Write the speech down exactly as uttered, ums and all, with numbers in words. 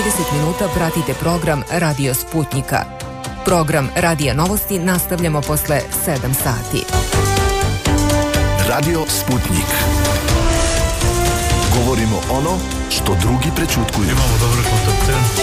trideset minuta pratite program Radio Sputnika. Program Radija Novosti nastavljamo posle sedam sati. Radio Sputnik. Govorimo ono što drugi prećutkuju. Imamo dobre kontakte.